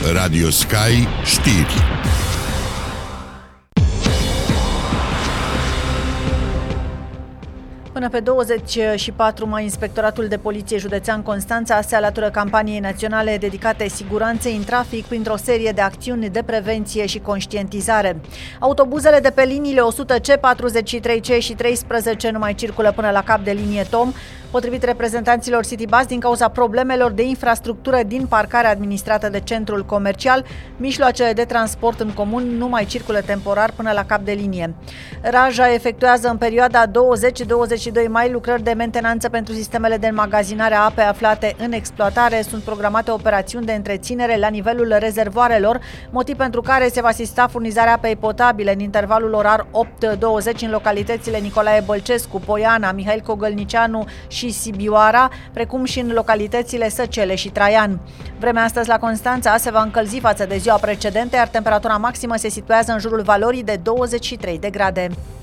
Radio Sky Știri. Până pe 24 mai, Inspectoratul de Poliție Județean Constanța se alătură campaniei naționale dedicate siguranței în trafic printr-o serie de acțiuni de prevenție și conștientizare. Autobuzele de pe liniile 100C, 43C și 13 nu mai circulă până la cap de linie Tom, potrivit reprezentanților City Bus, din cauza problemelor de infrastructură din parcarea administrată de centrul comercial. Mijloacele de transport în comun nu mai circulă temporar până la cap de linie. Raja efectuează în perioada 20-22 mai lucrări de mentenanță pentru sistemele de înmagazinare a apei aflate în exploatare. Sunt programate operațiuni de întreținere la nivelul rezervoarelor, motiv pentru care se va asista furnizarea apei potabile în intervalul orar 8-20 în localitățile Nicolae Bălcescu, Poiana, Mihail Cogălnicianu și Sibioara, precum și în localitățile Săcele și Traian. Vremea astăzi la Constanța se va încălzi față de ziua precedentă, iar temperatura maximă se situează în jurul valorii de 23 de grade.